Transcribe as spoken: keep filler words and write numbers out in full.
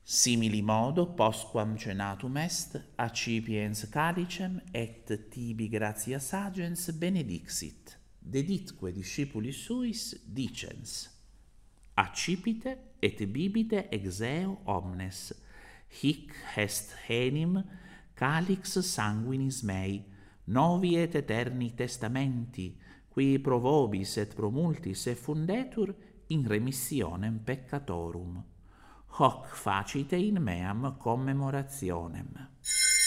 Simili modo postquam cenatum est, accipiens calicem et tibi gratia sagens benedixit, deditque discipulis suis dicens: accipite et bibite ex eo omnes, hic est enim calix sanguinis mei, novi et eterni testamenti, qui pro vobis et pro multis effundetur in remissionem peccatorum. Hoc facite in meam commemorationem.